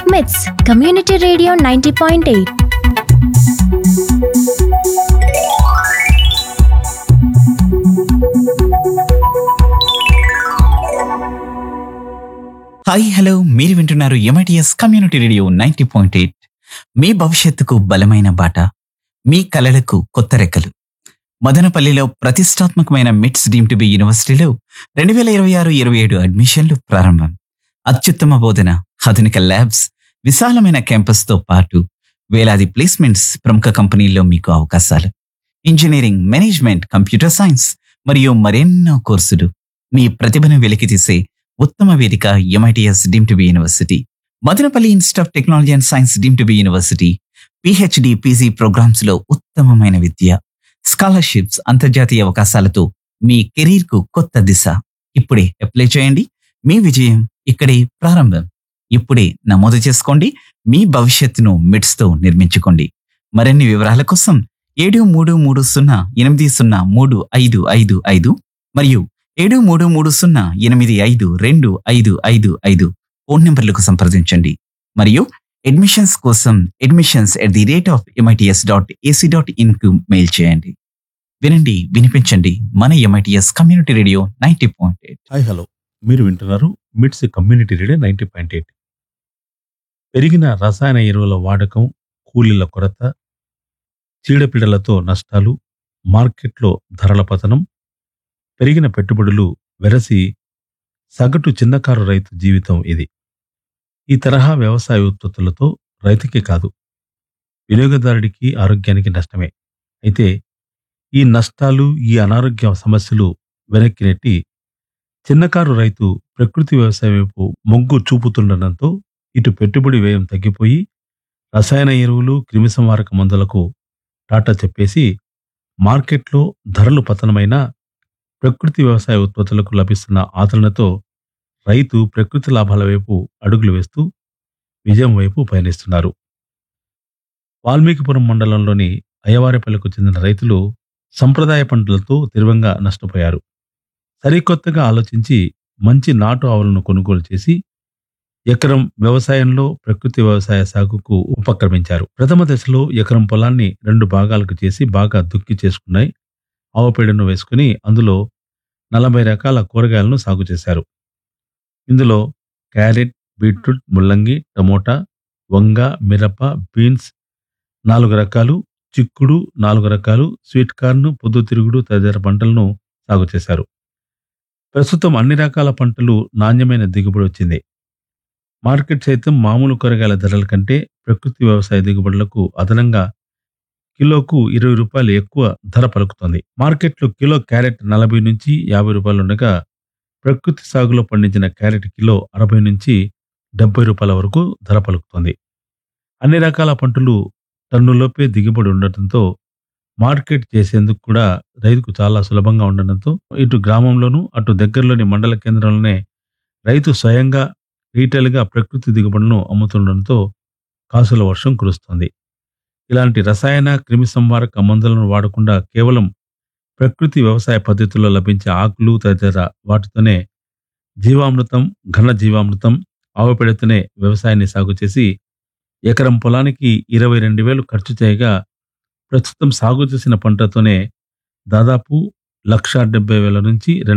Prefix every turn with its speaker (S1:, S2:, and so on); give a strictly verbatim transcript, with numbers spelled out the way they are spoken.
S1: మిట్స్ community radio ninety point eight.
S2: Hi hello, మీరు వింటున్నారు MITS community radio ninety point eight. మీ భవిష్యత్తుకు బలమైన బాట, మీ కలలకు కొత్త రెక్కలు. మదనపల్లిలో ప్రతిష్టాత్మకమైన మిట్స్ డీమ్ టు బి యూనివర్సిటీలో రెండు వేల ఇరవై ఆరు ఇరవై ఏడు అడ్మిషన్లు ప్రారంభం. అత్యుత్తమ బోధన, ఆధునిక ల్యాబ్స్, విశాలమైన క్యాంపస్తో పాటు వేలాది ప్లేస్మెంట్స్, ప్రముఖ కంపెనీల్లో మీకు అవకాశాలు. ఇంజనీరింగ్, మేనేజ్మెంట్, కంప్యూటర్ సైన్స్ మరియు మరెన్నో కోర్సులు. మీ ప్రతిభను వెలికితీసే ఉత్తమ వేదిక MITS deem to be university. Madanapalle institute of technology and science deem to be university. PhD, PG programmes లో ఉత్తమమైన విద్య, స్కాలర్షిప్స్, అంతర్జాతీయ అవకాశాలతో మీ కెరీర్ కు కొత్త దిశ. ఇప్పుడే అప్లై చేయండి. మీ విజయం ఇక్కడే ప్రారంభం. ఇప్పుడే నమోదు చేసుకోండి. మీ భవిష్యత్తును మిట్స్ తో నిర్మించుకోండి. మరిన్ని వివరాల కోసం ఏడు మూడు మూడు సున్నా ఎనిమిది సున్నా మూడు ఐదు ఐదు ఐదు మరియు ఏడు మూడు మూడు సున్నా ఎనిమిది ఐదు రెండు ఐదు ఐదు ఐదు ఫోన్ నెంబర్లకు సంప్రదించండి. మరియు అడ్మిషన్స్ కోసం admissions at the rate of MITS dot AC dot in కు మెయిల్ చేయండి. వినండి, వినిపించండి. మన MITS community radio ninety point eight.
S3: Hi hello, మీరు వింటున్నారు మిట్స్ community radio ninety point eight. పెరిగిన రసాయన ఎరువుల వాడకం, కూలీల కొరత, చీడపీడలతో నష్టాలు, మార్కెట్లో ధరల పతనం, పెరిగిన పెట్టుబడులు వెరసి సగటు చిన్నకారు రైతు జీవితం ఇది. ఈ తరహా వ్యవసాయ ఉత్పత్తులతో రైతుకే కాదు, వినియోగదారుడికి, ఆరోగ్యానికి నష్టమే. అయితే ఈ నష్టాలు, ఈ అనారోగ్య సమస్యలు వెనక్కి నెట్టి చిన్నకారు రైతు ప్రకృతి వ్యవసాయం వైపు మొగ్గు చూపుతుండటంతో ఇటు పెట్టుబడి వ్యయం తగ్గిపోయి రసాయన ఎరువులు, క్రిమిసంహారక మందులకు టాటా చెప్పేసి మార్కెట్లో ధరలు పతనమైన ప్రకృతి వ్యవసాయ ఉత్పత్తులకు లభిస్తున్న ఆదరణతో రైతు ప్రకృతి లాభాల వైపు అడుగులు వేస్తూ విజయం వైపు పయనిస్తున్నారు. వాల్మీకిపురం మండలంలోని అయ్యవారిపల్లికు చెందిన రైతులు సంప్రదాయ పంటలతో తీవ్రంగా నష్టపోయారు. సరికొత్తగా ఆలోచించి మంచి నాటు ఆవులను కొనుగోలు చేసి ఎకరం వ్యవసాయంలో ప్రకృతి వ్యవసాయ సాగుకు ఉపక్రమించారు. ప్రథమ దశలో ఎకరం పొలాన్ని రెండు భాగాలకు చేసి బాగా దుక్కి చేసుకున్నాయి. ఆవు పేడను వేసుకుని అందులో నలభై రకాల కూరగాయలను సాగు చేశారు. ఇందులో క్యారెట్, బీట్రూట్, ముల్లంగి, టమోటా, వంగ, మిరప, బీన్స్ నాలుగు రకాలు, చిక్కుడు నాలుగు రకాలు, స్వీట్ కార్న్, పొద్దుతిరుగుడు తదితర పంటలను సాగు చేశారు. ప్రస్తుతం అన్ని రకాల పంటలు నాణ్యమైన దిగుబడి వచ్చింది. మార్కెట్ సైతం మామూలు కూరగాయల ధరల కంటే ప్రకృతి వ్యవసాయ దిగుబడులకు అదనంగా కిలోకు ఇరవై రూపాయలు ఎక్కువ ధర పలుకుతోంది. మార్కెట్లో కిలో క్యారెట్ నలభై నుంచి యాభై రూపాయలు ఉండగా ప్రకృతి సాగులో పండించిన క్యారెట్ కిలో అరవై నుంచి డెబ్బై రూపాయల వరకు ధర పలుకుతోంది. అన్ని రకాల పంటలు టన్నులోపే దిగుబడి ఉండటంతో మార్కెట్ చేసేందుకు కూడా రైతుకు చాలా సులభంగా ఉండడంతో ఇటు గ్రామంలోనూ అటు దగ్గరలోని మండల కేంద్రంలోనే రైతు స్వయంగా రీటైల్గా ప్రకృతి దిగుబడులను అమ్ముతుండడంతో కాసుల వర్షం కురుస్తోంది. ఇలాంటి రసాయన, క్రిమి సంహారక మందులను వాడకుండా కేవలం ప్రకృతి వ్యవసాయ పద్ధతుల్లో లభించే ఆకులు తదితర వాటితోనే జీవామృతం, ఘన జీవామృతం, ఆవు పేడతోనే వ్యవసాయాన్ని సాగు చేసి ఎకరం పొలానికి ఇరవై రెండు వేలు ఖర్చు చేయగా ప్రస్తుతం సాగు చేసిన పంటతోనే దాదాపు లక్ష డెబ్బై వేల నుంచి రెండు